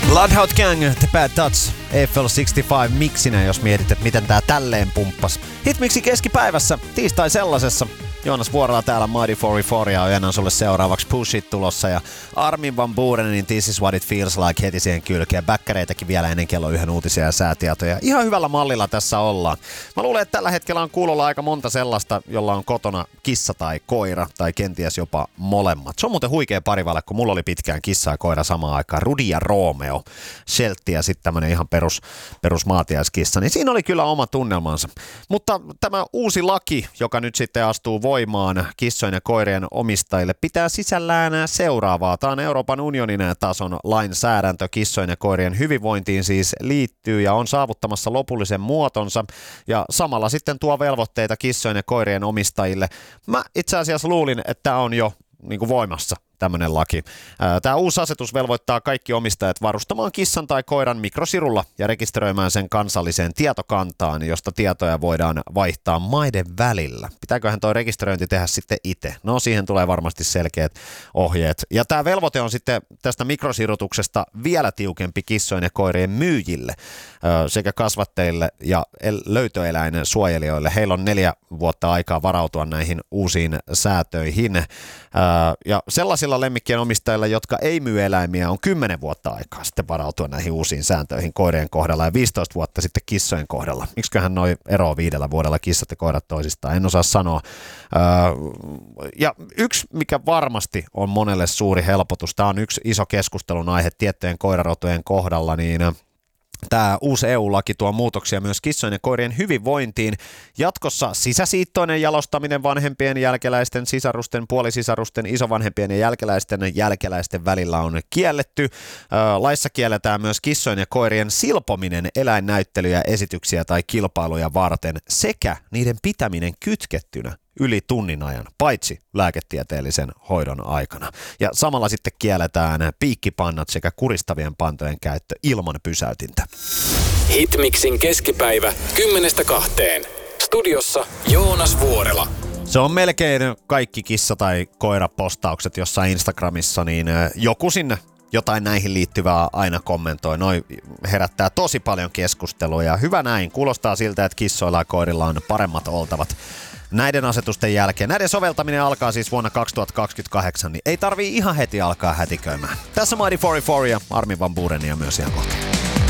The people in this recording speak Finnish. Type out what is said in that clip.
Bloodhound Gang, The Bad Touch, Eiffel 65 miksinä, jos mietit, että miten tää tälleen pumppas. Hitmiksi keskipäivässä, tiistai sellaisessa. Joonas Vuorela täällä, Mighty 44 ja ojennan sulle seuraavaksi Push It tulossa ja Armin van Buurenin This is what it feels like heti siihen kylkeen. Bäkkäreitäkin vielä ennen kello 1 uutisia ja säätietoja. Ihan hyvällä mallilla tässä ollaan. Mä luulen, että tällä hetkellä on kuulolla aika monta sellaista, jolla on kotona kissa tai koira tai kenties jopa molemmat. Se on muuten huikea parivalle, kun mulla oli pitkään kissa ja koira samaan aikaan. Rudi ja Romeo, Sheltti ja sitten tämmönen ihan perus maatiaiskissa. Niin siinä oli kyllä oma tunnelmansa. Mutta tämä uusi laki, joka nyt sitten astuu voimaan kissojen ja koirien omistajille, pitää sisällään seuraavaa. Tämä on Euroopan unionin tason lainsäädäntö. Kissojen ja koirien hyvinvointiin siis liittyy ja on saavuttamassa lopullisen muotonsa ja samalla sitten tuo velvoitteita kissojen ja koirien omistajille. Mä itse asiassa luulin, että tämä on jo voimassa. Tämmöinen laki. Tämä uusi asetus velvoittaa kaikki omistajat varustamaan kissan tai koiran mikrosirulla ja rekisteröimään sen kansalliseen tietokantaan, josta tietoja voidaan vaihtaa maiden välillä. Pitääköhän tuo rekisteröinti tehdä sitten itse? No siihen tulee varmasti selkeät ohjeet. Ja tämä velvoite on sitten tästä mikrosirutuksesta vielä tiukempi kissojen ja koirien myyjille sekä kasvattajille ja löytöeläinen suojelijoille. Heillä on 4 vuotta aikaa varautua näihin uusiin säätöihin. Ja sellaisilla lemmikkien omistajilla, jotka ei myy eläimiä, on 10 vuotta aikaa sitten varautua näihin uusiin sääntöihin koirien kohdalla ja 15 vuotta sitten kissojen kohdalla. Miksiköhän noi eroaa 5 vuodella kissat ja koirat toisistaan? En osaa sanoa. Ja yksi, mikä varmasti on monelle suuri helpotus, tämä on yksi iso keskustelun aihe tiettyjen koirarotujen kohdalla, niin tämä uusi EU-laki tuo muutoksia myös kissojen ja koirien hyvinvointiin. Jatkossa sisäsiittoinen jalostaminen vanhempien, jälkeläisten, sisarusten, puolisisarusten, isovanhempien ja jälkeläisten välillä on kielletty. Laissa kielletään myös kissojen ja koirien silpominen eläinnäyttelyjä, esityksiä tai kilpailuja varten sekä niiden pitäminen kytkettynä yli tunnin ajan, paitsi lääketieteellisen hoidon aikana. Ja samalla sitten kielletään piikkipannat sekä kuristavien pantojen käyttö ilman pysäytintä. Hitmixin keskipäivä 10-2. Studiossa Joonas Vuorela. Se on melkein kaikki kissa- tai koirapostaukset jossain Instagramissa, niin joku sinne jotain näihin liittyvää aina kommentoi. Noi herättää tosi paljon keskustelua ja hyvä näin. Kuulostaa siltä, että kissoilla ja koirilla on paremmat oltavat näiden asetusten jälkeen. Näiden soveltaminen alkaa siis vuonna 2028, niin ei tarvii ihan heti alkaa hätiköimään. Tässä Mighty 44 ja Armin van Buuren ja myös ihan kohta.